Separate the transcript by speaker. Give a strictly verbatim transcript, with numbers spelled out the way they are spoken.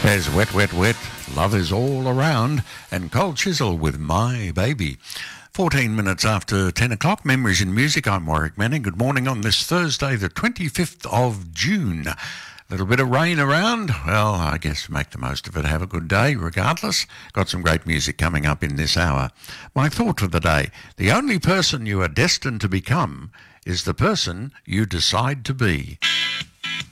Speaker 1: There's Wet, Wet, Wet, Love is All Around, and Cold Chisel with My Baby. fourteen minutes after ten o'clock, Memories in Music. I'm Warwick Manning. Good morning on this Thursday, the twenty-fifth of June. A little bit of rain around. Well, I guess make the most of it. Have a good day, regardless. Got some great music coming up in this hour. My thought for the day: the only person you are destined to become is the person you decide to be.